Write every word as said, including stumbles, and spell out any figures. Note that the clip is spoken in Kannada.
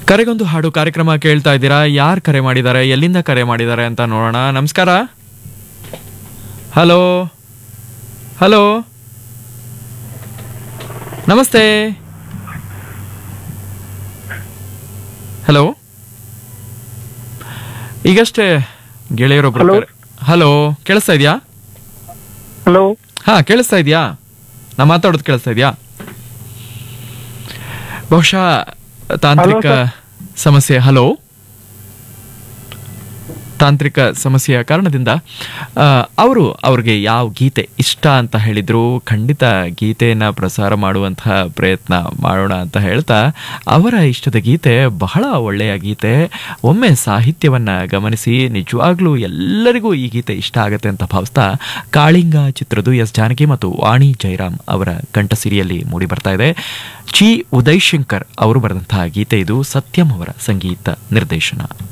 ಕರೆಗೊಂದು ಹಾಡು ಕಾರ್ಯಕ್ರಮ ಕೇಳ್ತಾ ಇದ್ದೀರಾ. ಯಾರು ಕರೆ ಮಾಡಿದ್ದಾರೆ, ಎಲ್ಲಿಂದ ಕರೆ ಮಾಡಿದ್ದಾರೆ ಅಂತ ನೋಡೋಣ. ನಮಸ್ಕಾರ. ಹಲೋ ಹಲೋ ನಮಸ್ತೆ. ಹಲೋ, ಈಗಷ್ಟೇ ಗೆಳೆಯರೊಬ್ರು. ಹಲೋ, ಕೇಳಿಸ್ತಾ ಇದೆಯಾ? ಹಲೋ, ಹಾ ಕೇಳಿಸ್ತಾ ಇದೆಯಾ? ನಾ ಮಾತಾಡೋದು ಕೇಳಿಸ್ತಾ ಇದೆಯಾ? ಬಹುಶಃ ತಾಂತ್ರಿಕ ಸಮಸ್ಯೆ. ಹಲೋ, ತಾಂತ್ರಿಕ ಸಮಸ್ಯೆಯ ಕಾರಣದಿಂದ ಅವರು ಅವ್ರಿಗೆ ಯಾವ ಗೀತೆ ಇಷ್ಟ ಅಂತ ಹೇಳಿದ್ರು, ಖಂಡಿತ ಗೀತೆಯನ್ನು ಪ್ರಸಾರ ಮಾಡುವಂತಹ ಪ್ರಯತ್ನ ಮಾಡೋಣ ಅಂತ ಹೇಳ್ತಾ, ಅವರ ಇಷ್ಟದ ಗೀತೆ ಬಹಳ ಒಳ್ಳೆಯ ಗೀತೆ. ಒಮ್ಮೆ ಸಾಹಿತ್ಯವನ್ನು ಗಮನಿಸಿ, ನಿಜವಾಗ್ಲೂ ಎಲ್ಲರಿಗೂ ಈ ಗೀತೆ ಇಷ್ಟ ಆಗುತ್ತೆ ಅಂತ ಭಾವಿಸ್ತಾ, ಕಾಳಿಂಗ ಚಿತ್ರದ್ದು ಎಸ್ ಜಾನಕಿ ಮತ್ತು ವಾಣಿ ಜಯರಾಮ್ ಅವರ ಕಂಠಸಿರಿಯಲ್ಲಿ ಮೂಡಿ ಬರ್ತಾ ಇದೆ. ಚಿ ಉದಯಶಂಕರ್ ಅವರು ಬರೆದಂತಹ ಗೀತೆ ಇದು. ಸತ್ಯಂ ಅವರ ಸಂಗೀತ ನಿರ್ದೇಶನ.